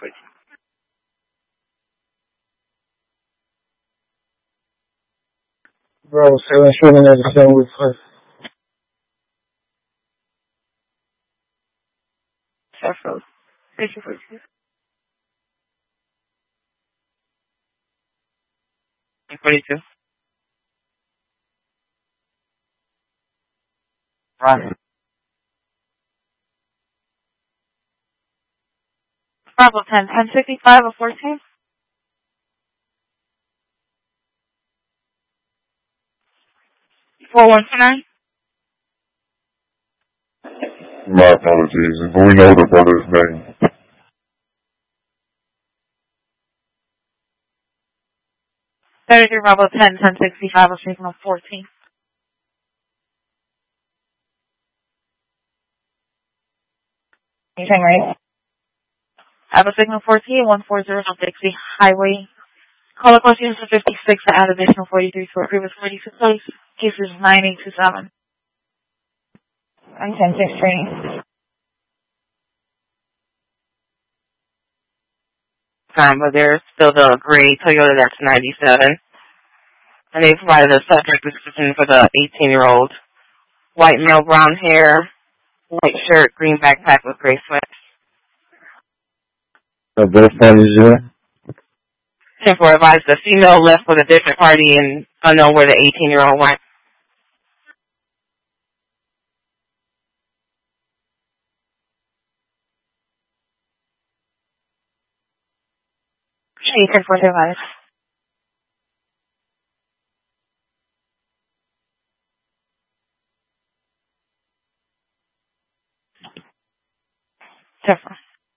14. Bravo 7, showing at the 7 with 5. Sheffield. 14. 42. Ryan. Bravo 10, 1065 of 14. Four one two nine. My apologies. Do we know the brother's name? 33 Bravo 10, 1065 of signal 14. Anything right? I have a signal 14, 140 on Dixie Highway. Call questions for 56 to add additional 43 to our previous 46 place. Cases 9827. I'm 10-6 Time, but there's still the gray Toyota that's 97. And they provided a subject description for the 18-year-old. White male, brown hair, white shirt, green backpack with gray sweats. Both parties there? 10-4 advised the female left with a different party and unknown where the 18-year-old went. Hey, 10-4 advised. Different.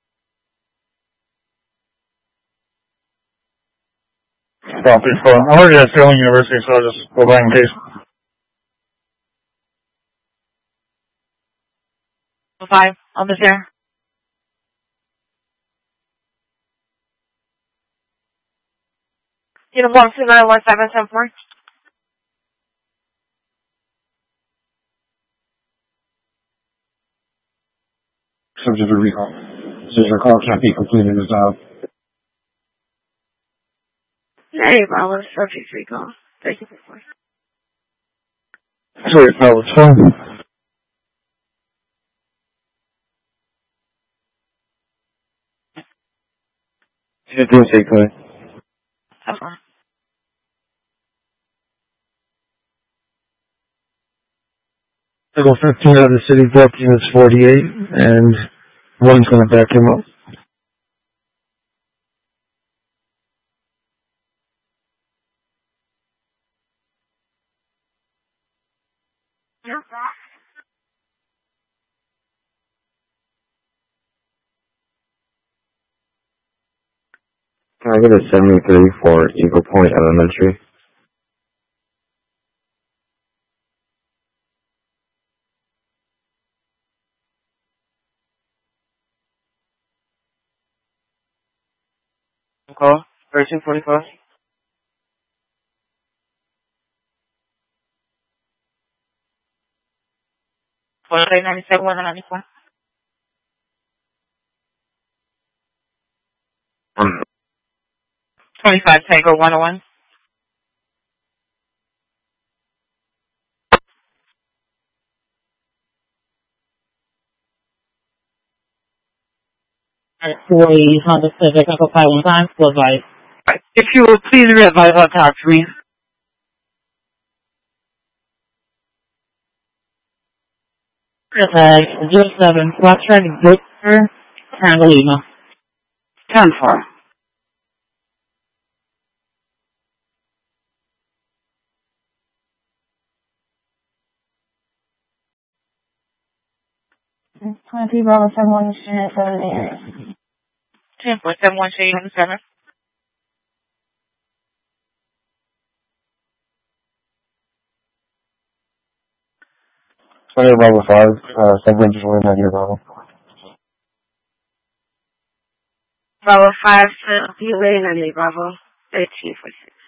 Copy for. I'm already at Failing University, so I'll just go back in case. 5 on the chair. Uniform 291774. Subject to recall. Says your call can't be completed as out. 90 Bravo, subject recall. Thank you for Sorry, no, it's fine. You didn't say good. That's fine. Signal 15 out of the city, both units 48, and one's going to back him up. Can I get a 73 for Eagle Point Elementary? Call 1345. What are they, 97, 194? 25 Tango 101. Employees on the Civic Echo 515 to advise. If you would please advise on talk to me. Advise 07 Foxtrot Victor Tango Lima. 10-4. It's 20 Bravo 71 unit 7 area. 10-4, 71 Shady 7. Sorry, Bravo 5, segment just went on your Bravo. Bravo 5, you waiting on me, Bravo 1346.